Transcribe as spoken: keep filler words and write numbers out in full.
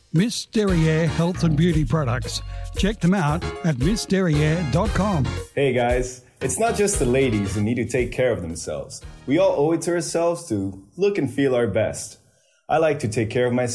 Miss Derriere Health and Beauty Products. Check them out at miss derriere dot com. Hey guys, it's not just the ladies who need to take care of themselves. We all owe it to ourselves to look and feel our best. I like to take care of myself